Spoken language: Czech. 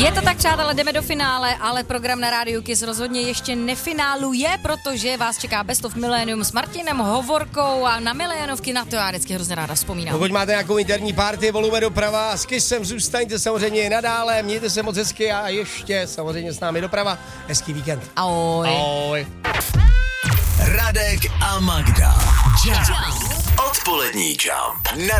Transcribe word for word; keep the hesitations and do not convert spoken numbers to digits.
Je to tak, přátelé, jdeme do finále, ale program na Rádiu Kiss rozhodně ještě nefináluje, protože vás čeká Best of Millennium s Martinem Hovorkou a na milionovky na to já vždycky hrozně ráda vzpomínám. Pokud máte nějakou interní party, volume doprava, s Kissem zůstaňte samozřejmě i nadále, mějte se moc hezky a ještě samozřejmě s námi doprava. Hezký víkend. Ahoj. Ahoj. Radek a Magda. Jump. Odpolední Jump. Na